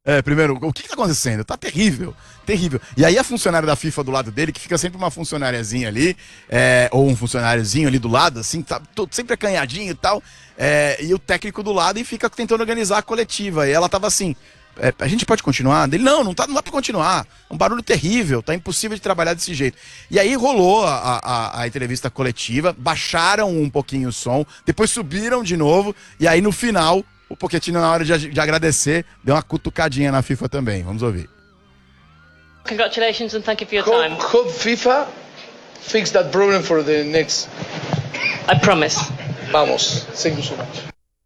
Primeiro, o que tá acontecendo? Tá terrível, terrível. E aí a funcionária da FIFA do lado dele, que fica sempre uma funcionáriazinha ali, ou um funcionáriozinho ali do lado, assim, tá sempre acanhadinho e tal, e o técnico do lado e fica tentando organizar a coletiva. E ela tava assim, a gente pode continuar? Ele, não dá pra continuar. É um barulho terrível, tá impossível de trabalhar desse jeito. E aí rolou a entrevista coletiva, baixaram um pouquinho o som, depois subiram de novo, e aí no final... O Pochettino, na hora de agradecer, deu uma cutucadinha na FIFA também. Vamos ouvir. Congratulations and thank you for your time. Hope FIFA fix that problem for the next. I promise. Vamos. Thank you so much.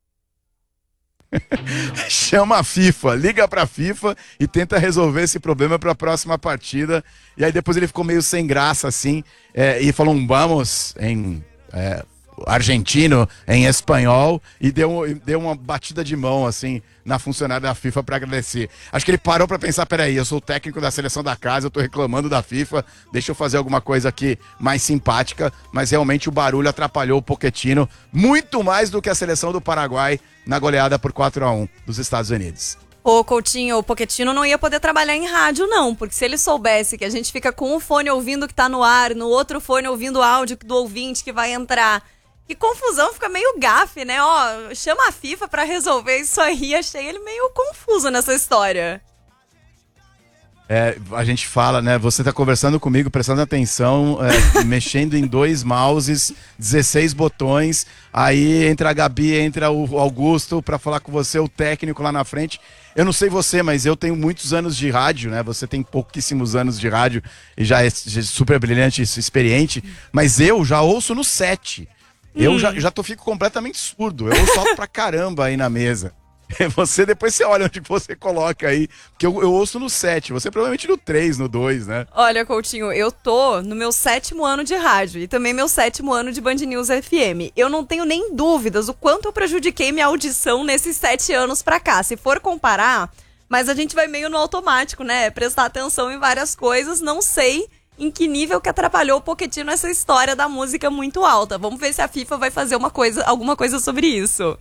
Chama a FIFA, liga pra FIFA e tenta resolver esse problema pra próxima partida. E aí depois ele ficou meio sem graça, assim, e falou um vamos em... argentino, em espanhol, e deu uma batida de mão, assim, na funcionária da FIFA para agradecer. Acho que ele parou para pensar, peraí, eu sou o técnico da seleção da casa, eu tô reclamando da FIFA, deixa eu fazer alguma coisa aqui mais simpática, mas realmente o barulho atrapalhou o Pochettino muito mais do que a seleção do Paraguai na goleada por 4-1 dos Estados Unidos. Ô, Coutinho, o Pochettino não ia poder trabalhar em rádio, não, porque se ele soubesse que a gente fica com um fone ouvindo que tá no ar, no outro fone ouvindo o áudio do ouvinte que vai entrar... Que confusão, fica meio gafe, né? Ó, chama a FIFA pra resolver isso aí. Achei ele meio confuso nessa história. A gente fala, né? Você tá conversando comigo, prestando atenção, mexendo em 2 mouses, 16 botões. Aí entra a Gabi, entra o Augusto pra falar com você, o técnico lá na frente. Eu não sei você, mas eu tenho muitos anos de rádio, né? Você tem pouquíssimos anos de rádio e já é super brilhante, experiente. Mas eu já ouço no 7. Eu fico completamente surdo. Eu ouço alto pra caramba aí na mesa. Você, depois você olha onde você coloca aí. Porque eu ouço no 7. Você provavelmente no 3, no 2, né? Olha, Coutinho, eu tô no meu 7º ano de rádio. E também meu 7º ano de Band News FM. Eu não tenho nem dúvidas o quanto eu prejudiquei minha audição nesses 7 anos pra cá. Se for comparar, mas a gente vai meio no automático, né? Prestar atenção em várias coisas. Não sei... em que nível que atrapalhou o Pochettino essa história da música muito alta. Vamos ver se a FIFA vai fazer alguma coisa sobre isso.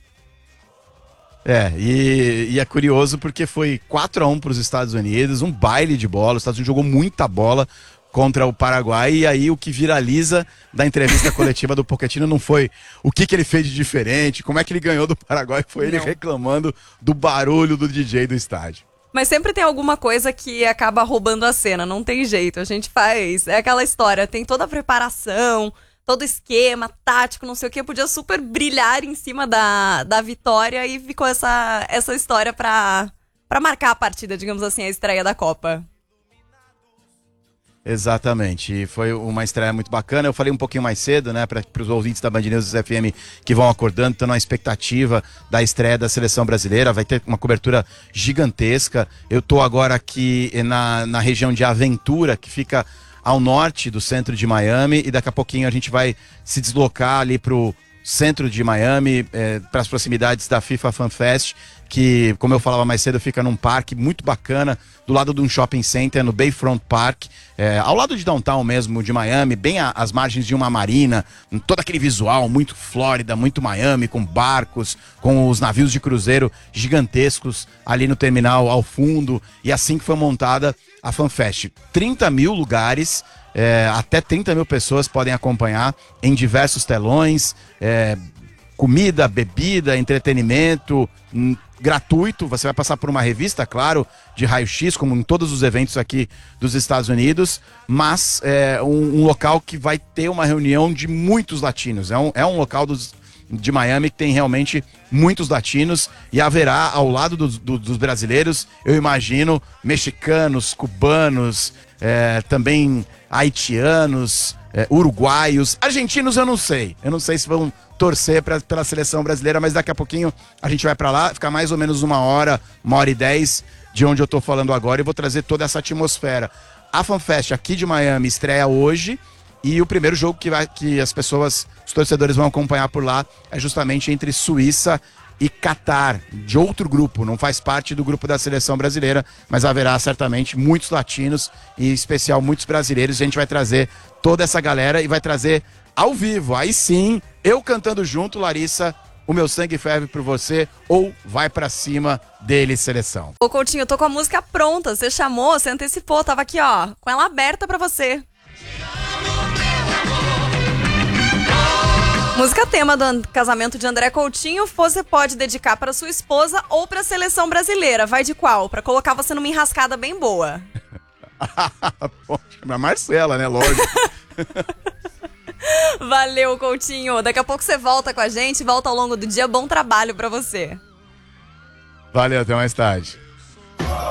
E é curioso porque foi 4-1 para os Estados Unidos, um baile de bola. Os Estados Unidos jogou muita bola contra o Paraguai, e aí o que viraliza da entrevista coletiva do Pochettino não foi o que ele fez de diferente, como é que ele ganhou do Paraguai, foi ele reclamando do barulho do DJ do estádio. Mas sempre tem alguma coisa que acaba roubando a cena, não tem jeito, a gente faz, é aquela história, tem toda a preparação, todo esquema, tático, não sei o que, podia super brilhar em cima da vitória e ficou essa história pra marcar a partida, digamos assim, a estreia da Copa. Exatamente, e foi uma estreia muito bacana. Eu falei um pouquinho mais cedo, né, para os ouvintes da Band News FM que vão acordando, estão na expectativa da estreia da seleção brasileira. Vai ter uma cobertura gigantesca. Eu tô agora aqui na região de Aventura, que fica ao norte do centro de Miami, e daqui a pouquinho a gente vai se deslocar ali pro centro de Miami, para as proximidades da FIFA Fan Fest, que, como eu falava mais cedo, fica num parque muito bacana, do lado de um shopping center, no Bayfront Park, ao lado de downtown mesmo, de Miami, bem às margens de uma marina, todo aquele visual muito Flórida, muito Miami, com barcos, com os navios de cruzeiro gigantescos ali no terminal ao fundo, e assim que foi montada a Fan Fest. 30 mil lugares, até 30 mil pessoas podem acompanhar em diversos telões, comida, bebida, entretenimento, gratuito. Você vai passar por uma revista, claro, de raio-x, como em todos os eventos aqui dos Estados Unidos, mas um local que vai ter uma reunião de muitos latinos. É um local de Miami que tem realmente muitos latinos, e haverá ao lado dos brasileiros, eu imagino, mexicanos, cubanos, também haitianos, uruguaios, argentinos eu não sei se vão torcer pela seleção brasileira, mas daqui a pouquinho a gente vai pra lá, ficar mais ou menos 1h10 de onde eu tô falando agora, e vou trazer toda essa atmosfera. A FanFest aqui de Miami estreia hoje, e o primeiro jogo que os torcedores vão acompanhar por lá é justamente entre Suíça e Catar, de outro grupo, não faz parte do grupo da seleção brasileira, mas haverá certamente muitos latinos e em especial muitos brasileiros. A gente vai trazer toda essa galera e vai trazer ao vivo, aí sim, eu cantando junto, Larissa, o meu sangue ferve por você ou vai pra cima dele, seleção? Ô, Coutinho, eu tô com a música pronta. Você chamou, você antecipou. Tava aqui, ó, com ela aberta pra você. Música tema do casamento de André Coutinho, você pode dedicar para sua esposa ou para a seleção brasileira. Vai de qual? Para colocar você numa enrascada bem boa. Poxa, pra Marcela, né? Lógico. Valeu, Coutinho. Daqui a pouco você volta com a gente, volta ao longo do dia. Bom trabalho para você. Valeu, até mais tarde.